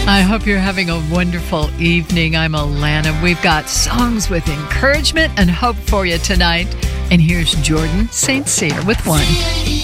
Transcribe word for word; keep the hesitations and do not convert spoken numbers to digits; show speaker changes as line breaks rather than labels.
I hope you're having a wonderful evening. I'm Alana. We've got songs with encouragement and hope for you tonight. And here's Jordan Saint Cyr with one.